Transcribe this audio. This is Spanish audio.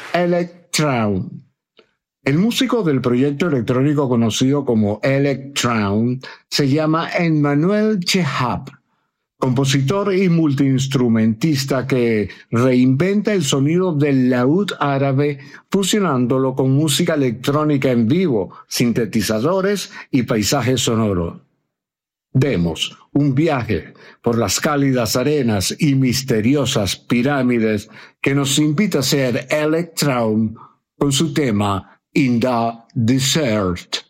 Electrown. El músico del proyecto electrónico conocido como Electrown se llama Emmanuel Chehab, compositor y multiinstrumentista que reinventa el sonido del laúd árabe fusionándolo con música electrónica en vivo, sintetizadores y paisajes sonoros. Demos un viaje por las cálidas arenas y misteriosas pirámides que nos invita a ser Electrown con su tema In the Desert.